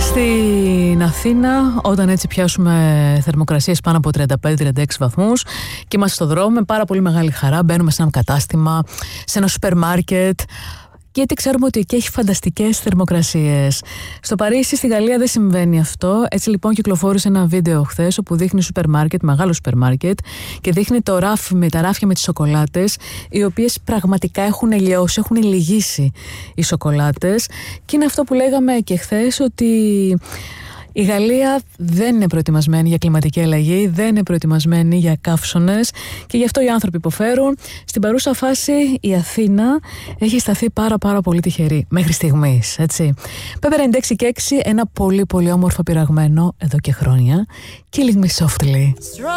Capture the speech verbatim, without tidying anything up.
Στην Αθήνα, όταν έτσι πιάσουμε θερμοκρασίες πάνω από τριάντα πέντε τριάντα έξι βαθμούς και είμαστε στο δρόμο, με πάρα πολύ μεγάλη χαρά μπαίνουμε σε ένα κατάστημα, σε ένα σούπερ μάρκετ, γιατί ξέρουμε ότι εκεί έχει φανταστικές θερμοκρασίες. Στο Παρίσι, στη Γαλλία δεν συμβαίνει αυτό. Έτσι λοιπόν κυκλοφόρησε ένα βίντεο χθες όπου δείχνει σούπερ μάρκετ, μεγάλο σούπερ μάρκετ, και δείχνει το ράφι με τα ράφια με τις σοκολάτες, οι οποίες πραγματικά έχουν λιώσει, έχουν λυγίσει οι σοκολάτες. Και είναι αυτό που λέγαμε και χθες, ότι η Γαλλία δεν είναι προετοιμασμένη για κλιματική αλλαγή, δεν είναι προετοιμασμένη για καύσωνες και γι' αυτό οι άνθρωποι υποφέρουν. Στην παρούσα φάση η Αθήνα έχει σταθεί πάρα πάρα πολύ τυχερή μέχρι στιγμής, έτσι. Πέπερ ενενήντα έξι και έξι, ένα πολύ πολύ όμορφο πειραγμένο εδώ και χρόνια. Killing Me Softly.